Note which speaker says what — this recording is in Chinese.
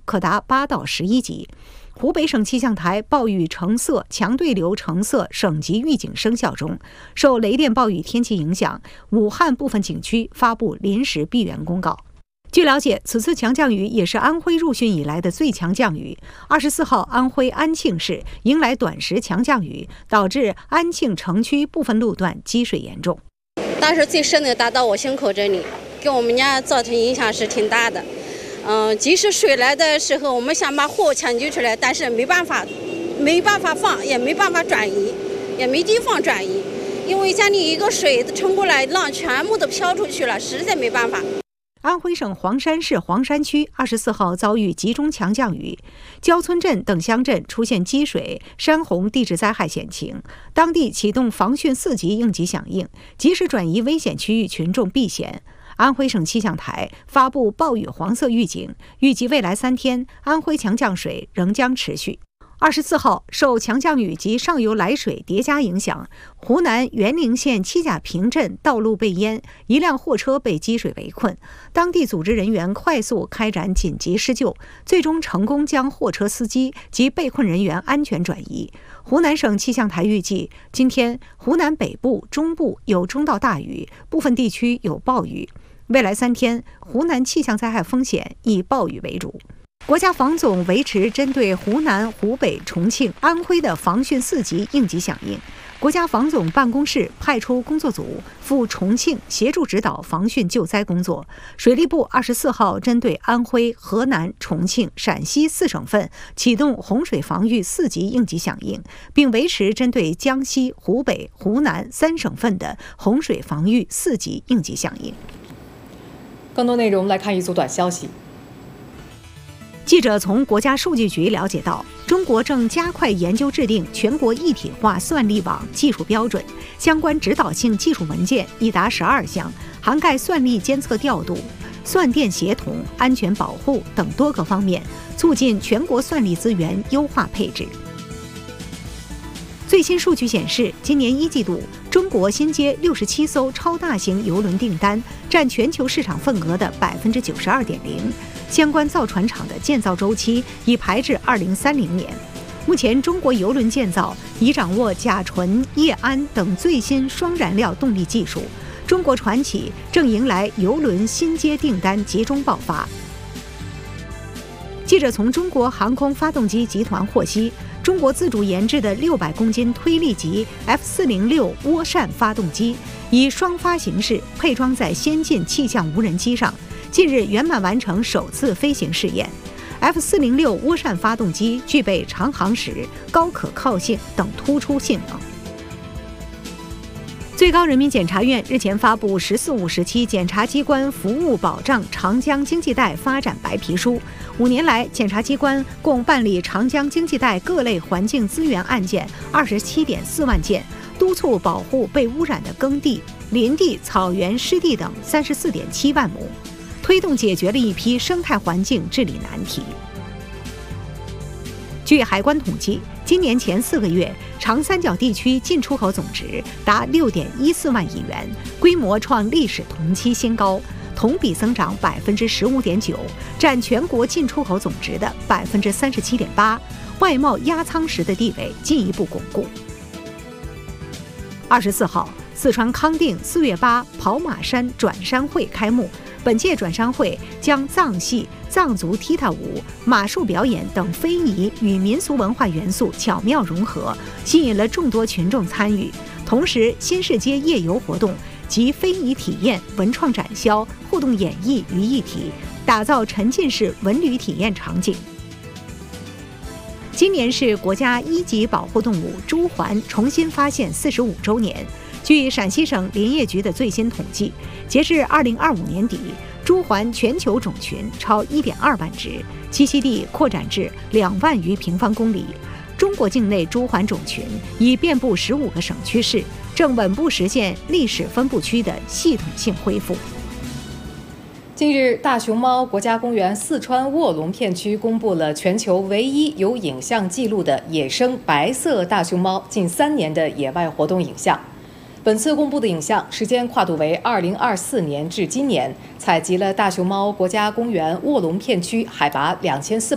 Speaker 1: 可达8到11级。湖北省气象台暴雨橙色、强对流橙色省级预警生效中，受雷电暴雨天气影响，武汉部分景区发布临时闭园公告。据了解，此次强降雨也是安徽入汛以来的最强降雨。24号，安徽安庆市迎来短时强降雨，导致安庆城区部分路段积水严重。
Speaker 2: 当时最深的达到我胸口这里，给我们家造成影响是挺大的。即使水来的时候，我们想把货抢救出来，但是没办法放，也没办法转移，也没地方转移，因为家里一个水冲过来，浪全部都飘出去了，实在没办法。
Speaker 1: 安徽省黄山市黄山区24号遭遇集中强降雨，焦村镇等乡镇出现积水、山洪地质灾害险情，当地启动防汛4级应急响应，及时转移危险区域群众避险。安徽省气象台发布暴雨黄色预警，预计未来3天安徽强降水仍将持续。24号，受强降雨及上游来水叠加影响，湖南沅陵县七甲坪镇道路被淹，一辆货车被积水围困，当地组织人员快速开展紧急施救，最终成功将货车司机及被困人员安全转移。湖南省气象台预计，今天湖南北部、中部有中到大雨，部分地区有暴雨。未来3天，湖南气象灾害风险以暴雨为主。国家防总维持针对湖南、湖北、重庆、安徽的防汛4级应急响应。国家防总办公室派出工作组赴重庆协助指导防汛救灾工作。水利部24号针对安徽、河南、重庆、陕西4省份启动洪水防御4级应急响应，并维持针对江西、湖北、湖南3省份的洪水防御4级应急响应。
Speaker 3: 更多内容来看一组短消息。
Speaker 1: 记者从国家数据局了解到，中国正加快研究制定全国一体化算力网技术标准，相关指导性技术文件已达12项，涵盖算力监测调度、算电协同、安全保护等多个方面，促进全国算力资源优化配置。最新数据显示，今年1季度，中国新接67艘超大型邮轮订单，占全球市场份额的92.0%。相关造船厂的建造周期已排至2030年。目前，中国邮轮建造已掌握甲醇、液氨等最新双燃料动力技术。中国船企正迎来邮轮新接订单集中爆发。记者从中国航空发动机集团获悉，中国自主研制的600公斤推力级 F406涡扇发动机以双发形式配装在先进气象无人机上，近日圆满完成首次飞行试验。F406涡扇发动机具备长航时、高可靠性等突出性能。最高人民检察院日前发布““十四五”时期检察机关服务保障长江经济带发展白皮书”。5年来，检察机关共办理长江经济带各类环境资源案件27.4万件，督促保护被污染的耕地、林地、草原、湿地等34.7万亩，推动解决了一批生态环境治理难题。据海关统计，今年前4个月，长三角地区进出口总值达6.14万亿元，规模创历史同期新高，同比增长15.9%，占全国进出口总值的37.8%，外贸压舱石的地位进一步巩固。24号，四川康定4月8跑马山转山会开幕。本届转山会将藏戏、藏族踢踏舞、马术表演等非遗与民俗文化元素巧妙融合，吸引了众多群众参与。同时，新市街夜游活动及非遗体验、文创展销、互动演绎于一体，打造沉浸式文旅体验场景。今年是国家1级保护动物朱鹮重新发现45周年。据陕西省林业局的最新统计，截至2025年底，朱鹮全球种群超1.2万只，栖息地扩展至2万余平方公里。中国境内朱鹮种群已遍布15个省区市，正稳步实现历史分布区的系统性恢复。
Speaker 3: 近日，大熊猫国家公园四川卧龙片区公布了全球唯一有影像记录的野生白色大熊猫近3年的野外活动影像。本次公布的影像时间跨度为2024年至今年，采集了大熊猫国家公园卧龙片区海拔2400